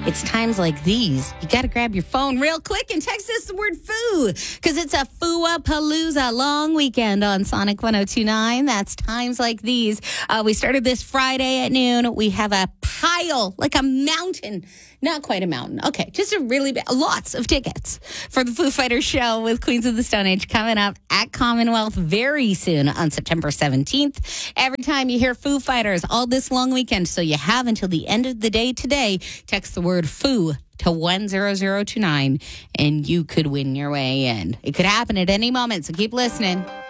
It's times like these, you got to grab your phone real quick and text us the word foo, because it's a Foo-a-Palooza long weekend on Sonic 102.9. That's times like these. We started this Friday at noon. We have a pile, like a mountain. Not quite a mountain. Okay, just a really big, lots of tickets for the Foo Fighters show with Queens of the Stone Age coming up at Commonwealth very soon on September 17th. Every time you hear Foo Fighters all this long weekend, so you have until the end of the day today, text the word Foo to 10029 and you could win your way in. It could happen at any moment, so keep listening.